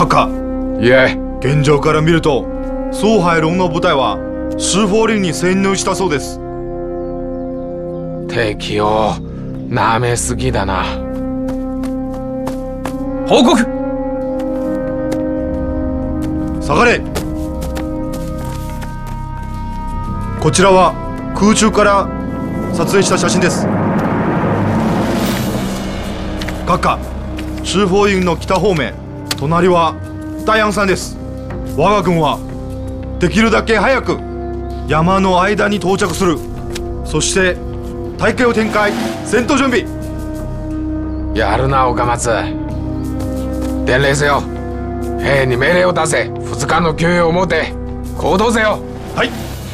閣下。 いえ。 現状から見ると宋海龍の部隊はシュフォーリンに潜入したそうです。 敵を舐めすぎだな。報告。 下がれ。こちらは空中から撮影した写真です。閣下、シュフォーリンの北方面、隣は大安山です。我が軍はできるだけ早く山の間に到着する。そして隊形を展開、戦闘準備。 やるな岡松。伝令せよ。兵に命令を出せ。2日の給与を持て行動せよ。 はい。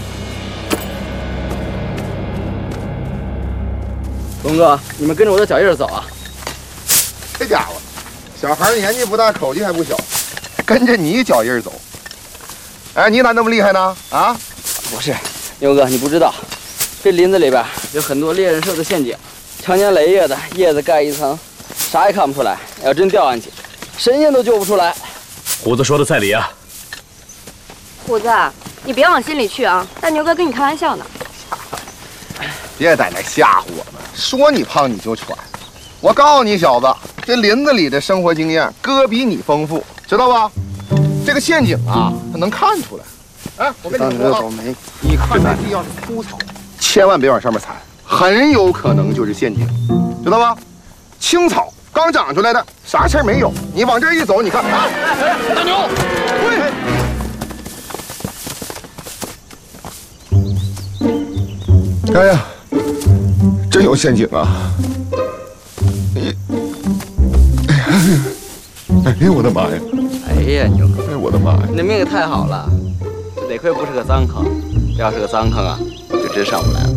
龙哥，你们跟着我的脚印走啊！ 这家伙，小孩年纪不大，口气还不小，跟着你脚印走。哎，你咋那么厉害呢？啊？ 不是，牛哥，你不知道，这林子里边有很多猎人设的陷阱，长年累月的，叶子盖一层，啥也看不出来。要真掉下去，神仙都救不出来。 虎子说的在理啊。 虎子，你别往心里去啊，大牛哥跟你开玩笑呢。 别在那吓唬我们，说你胖你就喘。我告诉你小子，这林子里的生活经验哥比你丰富，知道吧？这个陷阱啊，他能看出来。哎，我跟你说啊，你看这地要是枯草，千万别往上面踩，很有可能就是陷阱，知道吧？青草刚长出来的，啥事儿没有，你往这一走，你看，啊，大牛，喂！哎呀，真有陷阱啊！哎呀，我的妈呀！ 哎呀，牛哥， 哎，我的妈呀！ 你的命也太好了，得亏不是个脏坑，要是个脏坑啊，就真上不来了。